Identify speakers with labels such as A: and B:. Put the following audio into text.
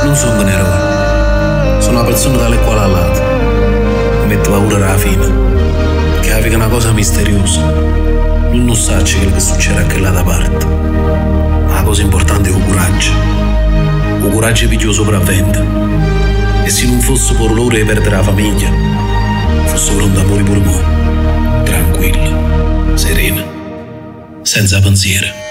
A: non sono un eroe. Sono una persona dalle quale all'altra. Mi metto paura alla fine. Che è una cosa misteriosa. Non sa quello che succede a quella da parte. Ma la cosa importante è il coraggio. Il coraggio è più sopravvente. E se non fosse per loro di perdere la famiglia, fosse pronto a morire pure mo. Tranquillo, sereno, senza pensiero.